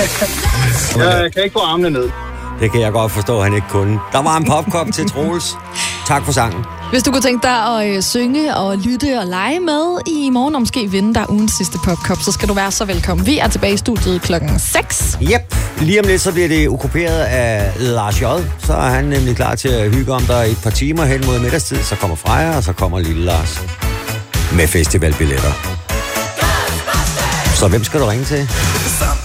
Jeg kan ikke få armene ned. Det kan jeg godt forstå, at han ikke kunne. Der var en popkop til Troels. Tak for sangen. Hvis du kunne tænke dig at synge og lytte og lege med i morgen, og måske vinde dig ugens sidste popkop, så skal du være så velkommen. Vi er tilbage i studiet 6:00. Yep. Lige om lidt, så bliver det okkuperet af Lars J. Så er han nemlig klar til at hygge om dig et par timer hen mod middagstid. Så kommer Freja, og så kommer Lille Lars med festivalbilletter. Så hvem skal du ringe til?